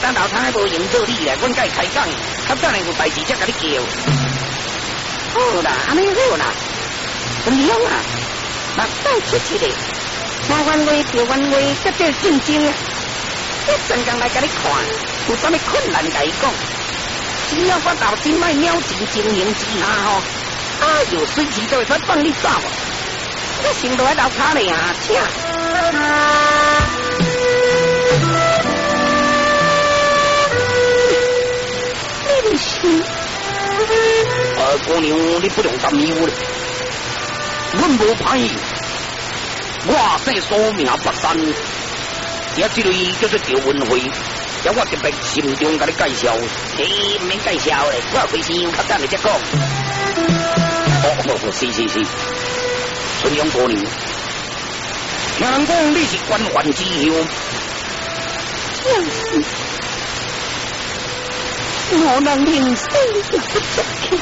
等老太无用做你咧，阮甲伊开讲，较等下有代志才甲你叫。好啦，安尼好啦，文良啊，目屎出一个，三番话就番话，甲这进前啊，一阵间来甲你看，有啥物困难甲伊讲，只要我老真卖鸟情经营之下吼，哎呦，随时都会使放你走。我先落来楼骹咧啊，请。你不是？姑娘，你不用担忧咧，阮无歹意，我姓苏名北山，也这类叫做赵文辉，也我特别慎重甲你介绍。嘿，唔免介绍咧，我回先较等你再讲。是。春阳姑娘，听人讲你是官宦之后，我能人生也不足气。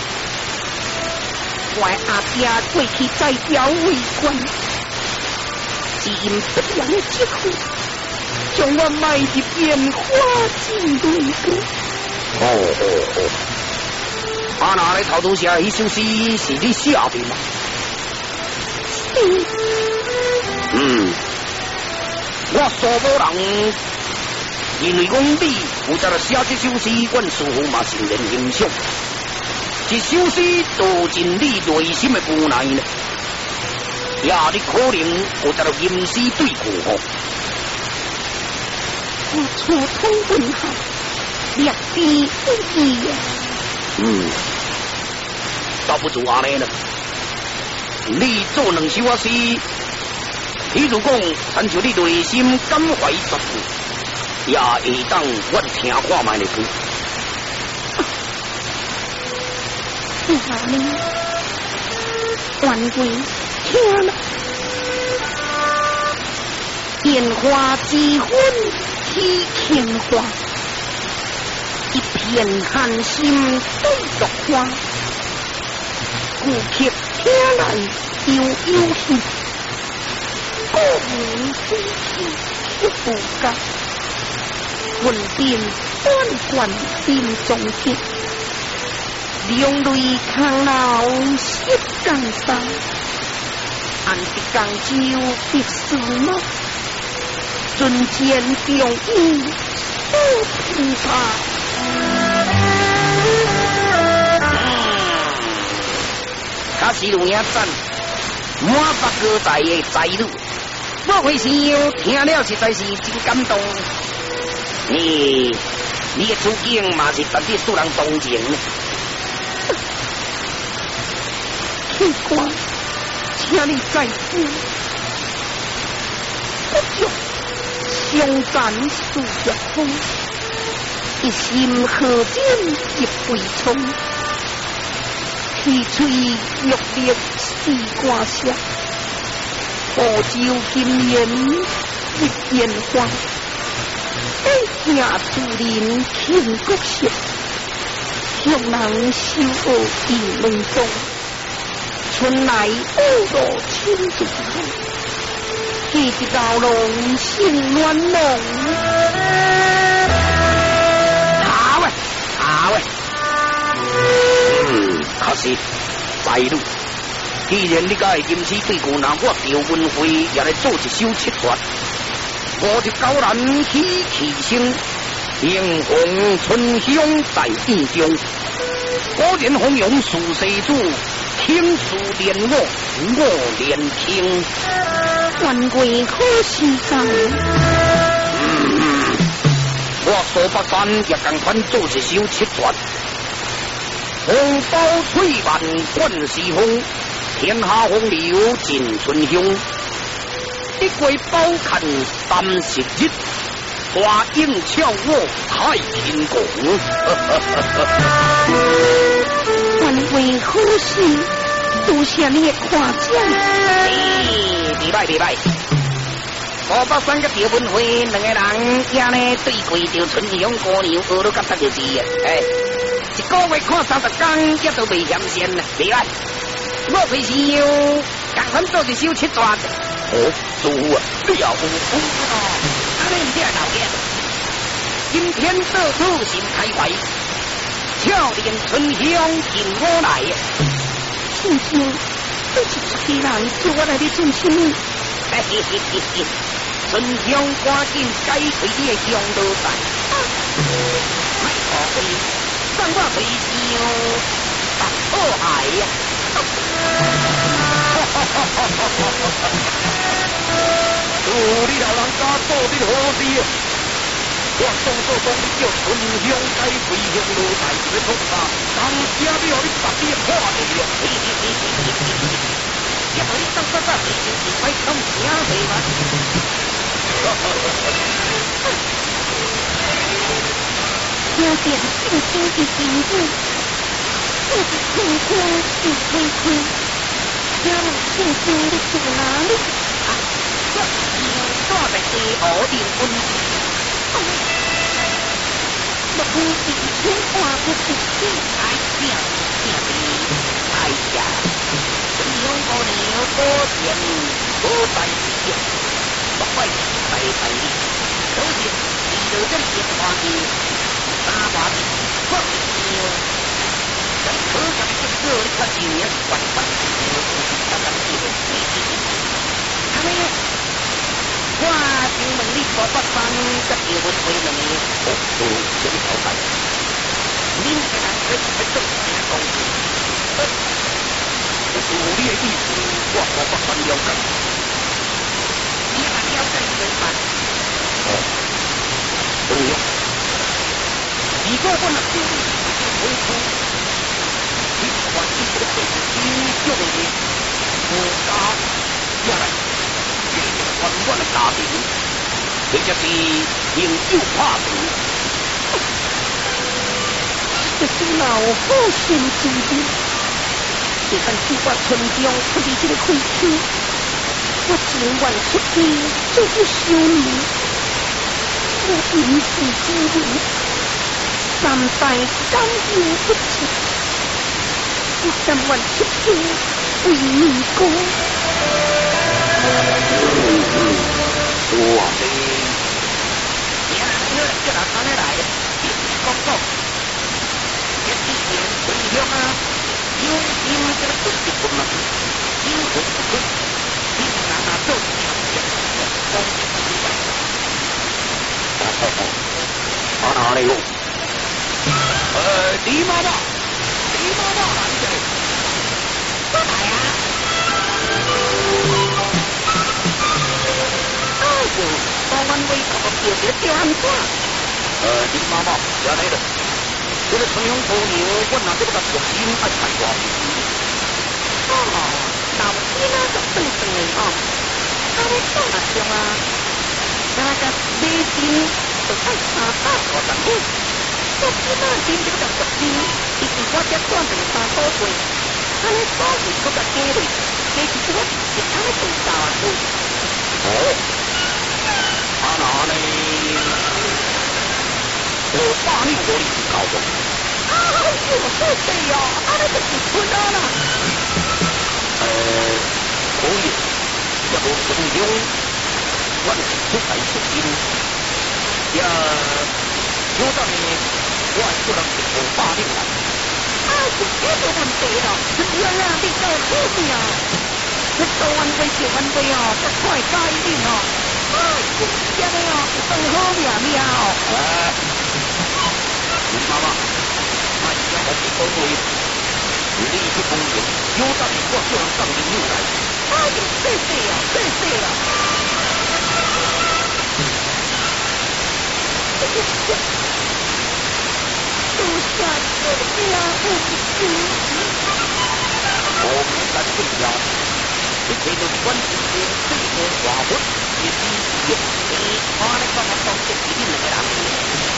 我阿爹过去在表为官，只因不良的结婚，将我卖入变化之内个。啊，那来头拄下迄首诗是你写的吗？我所无人因为讲你负责了写这首诗，阮似乎嘛承认欣赏。这首诗道尽你内心的无奈呢，也你可能负责了吟诗对句吼。我初通文学，略知不易呀。倒不如安尼呢。你做两首诗，譬如讲，参照你内心感怀之故，也会当我听看卖的歌。哪里？万贵听了，烟花之婚起牵花，一片寒心对着花，顾客。听来悠悠气，歌舞飞起却不干，魂变断冠心中结，两泪空流湿江山，安的江州必是么？尊前中义不菩萨。他是如影赞，满腹歌才的才女，我回想听了实在是真感动。你的处境嘛是值得使人同情呢。奇怪，请你再知，不用相赞数日风，一心何间一杯冲。气吹玉裂四瓜下，何朝金颜一烟花，一下竹林倾国色，向人修恶定门中，春来乌罗青竹海，记得老龙心乱梦。好诶。可是，才女，既然你甲会吟诗对句，那我赵文辉也来做一首七绝。我就高人喜气声，迎红春香在意中。果然弘扬苏世主，听书连我连听。万贵可是在。我苏北山也共款做一首七绝。红包翠蔓冠时风，天下风流尽春香。一归包看三十日，花影俏我太天公。万贵好事，多谢你的夸奖。袂歹。我北山甲赵文辉两个人也呢对跪着春香姑娘学了甲10个字啊！一个月看30天，也都未嫌闲啦，袂歹。我平时要共款做一首七绝。做啊，你也有安尼唔得老嘅。 今天得此新开怀，巧连春香进我来。春香，这是一个人叫我来的春香。嘿嘿嘿嘿嘿，春香赶紧解开你的香炉袋，卖可贵，让我回香把可爱呀！你老人家做的好事啊！我当作讲你叫春香解开香炉袋的通吧，当家你让你把你破掉了。因为你当初在北京是快冲啥去嘛？听见正经的声音，这是春香是开开，听了正经的在哪里？我是住在地湖林温泉。我不是天花不是地，哎呀，哎呀，春香姑娘果然好在意，不怪在意，可是遇到这些话题，打话题，我是香，咱可想而知，你看今年万般香，咱这个安尼。我请问你大北方甲结婚为什么？什么条件？恁个人在做啥工作？有你的意思，我大北方了解。你还了解谁办？对呀。如果我若叫你回出，你还是这个真足的国家下来。温暖的家庭，或者是朋友拍档，这是老好心之人。你看，只我春香出离这个开口，我情愿出地就是修女，我隐世之人，三代甘愿不辞，我甘愿出家为女公。说的，你看，这哪看得来？讲讲，这之前春香啊，有这个出去不嘛？有出不去，你哪做不了？讲不明白。啊哪里有？李妈妈来的，过来呀！高安威可不有些刁安quoi？你妈妈下来了。这个春香姑娘，我哪这个重新爱开花。老师呢就正正的哦，他们做哪种啊？那个美金就爱350块，这起码金这个10斤，伊是我这赚成3块多，他们所以都在加里，加起这个是他们最少啊多。哪里？我把你火力搞懂。我说对呀，那就是春啊啦。可以，这个春香，我是出来出金，也有当呢，我不能是500两。这个问题了，春香啊，你搞错了。这多安慰就安慰哦，这快加一点哦。这个哦，更好命了。妈妈，那你要我去讲话，你去讲话，有道理，我叫人上你入来。谢谢啊，谢谢啊。多谢谢啊，我们咱这家，你看到关键是这个华文，也是你，他那个当这几年那个人。